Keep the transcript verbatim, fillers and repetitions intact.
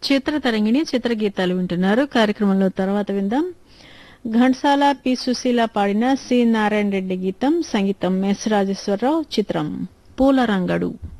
చిత్రతరంగిణి చిత్రగీతాలు వింటున్నారు. కార్యక్రమంలో తర్వాత విందాం. ఘంటసాల పి సుశీల పాడిన సి నారాయణ రెడ్డి గీతం, సంగీతం ఎస్ రాజేశ్వరరావు, చిత్రం పూల రంగడు.